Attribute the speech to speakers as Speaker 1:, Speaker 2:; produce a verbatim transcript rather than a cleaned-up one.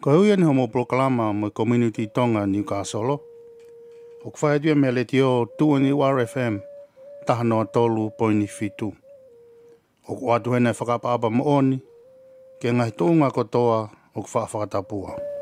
Speaker 1: Ko hui ni homo proklama mo community tonga Newcastle. O kwhai tua me le tio tu ni R F M tahanoa tolu poini fitu. O ko atu hene whakapapa mo oni ke ngai tōnga kotoa o kwha whakatapua.